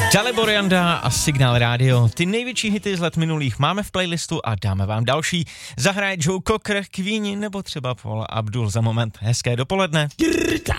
Dalibor Janda a Signál Radio. Ty největší hity z let minulých máme v playlistu a dáme vám další. Zahraje Joe Cocker, Queeni nebo třeba Paula Abdul za moment. Hezké dopoledne.